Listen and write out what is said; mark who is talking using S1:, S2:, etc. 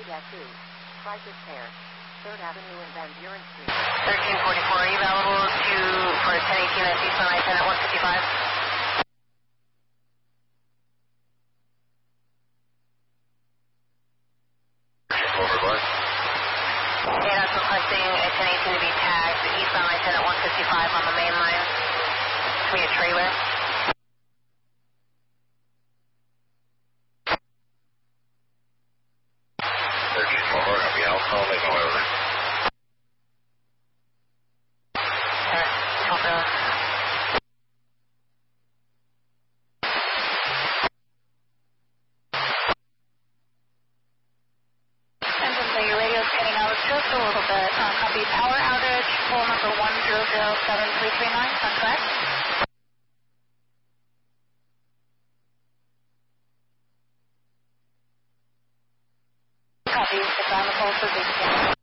S1: Jet 2. Crisis Pair. 3rd Avenue and Van Buren Street.
S2: 1344, are you available for 1018 at East Line 10 at 155?
S3: Overboard.
S2: ADOT's requesting a 1018 to be tagged East Line 10 at 155 on the main line. To be a trailer.
S3: Only, however.
S2: Your radio's cutting out just a little bit. Copy power outage, pole number 1007339, is that correct? Copy, sit down the pole for